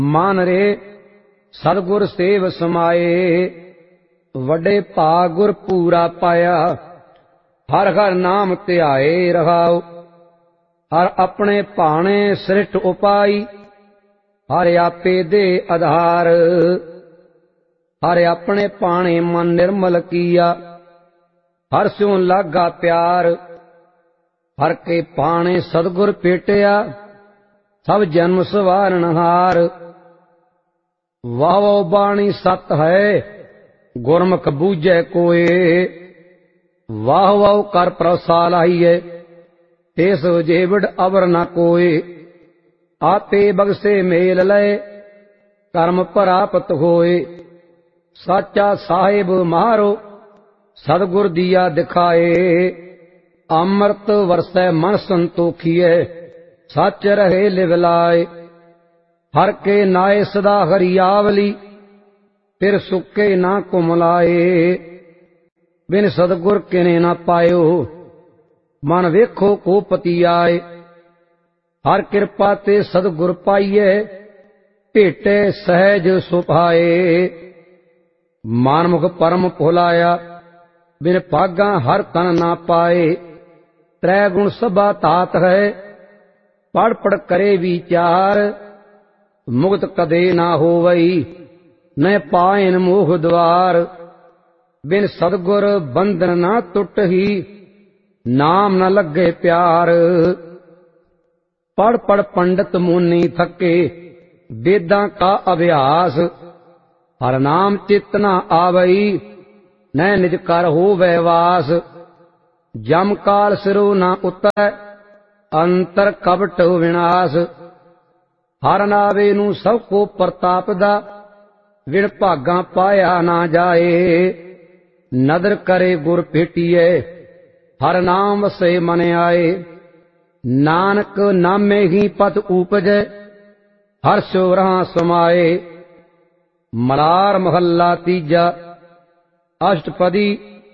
मान रे सतगुर सेव समाए, वड्डे भाग गुर पूरा पाया। हर हर नाम ध्याए रहाओ, हर अपने भाने सृष्ट उपाई। हर आपे दे आधार, हर अपने भाने मन निर्मल किया। हर स्यों लागा प्यार, हर के भाने सतगुर पेटिया। सब जन्म सवारनहार, वाह वाह बाणी सत है गुरमुख बूझे कोय। वाह वाह कर प्रसाल आइए, तेस जेवड़ अवर न कोय। आपे बगसे मेल लय, कर्म प्राप्त होए। साचा साहिब मारो, सतगुर दिया दिखाए। अमृत वरसै मन संतोखिए, सच रहे लिवलाए। हर के नाए सदा हरियावली, फिर सुके ना कुमलाए। बिन सतगुर किने ना पायो, मन वेखो को पति आए। हर कृपा ते सतगुर पाइए, भेटे सहज सुभाए। मानमुख परम भुलाया, बिन भागा हर तन ना पाए। त्रै गुण सभा तात है, पढ़ पढ़ करे विचार। मुक्त कदे ना होवई, न पायन मोह द्वार। बिन सतगुर बंधन ना टुटही, नाम न लगे प्यार। पढ़ पढ़ पंडित मुनि थके, वेदां का अभ्यास। हर नाम चित न आवई, न निज कर होवै वास। जम काल सिरो न उतरै, अंतर कपट विनाश। हर नावे नू सब को प्रतापदा, विण भागा पाया ना जाए। नदर करे गुर भेटिए, हर नाम वसे मन आए। नानक नामे ही पद उपजै, हर सो रहां समाए। मलार महला तीजा, अष्टपदी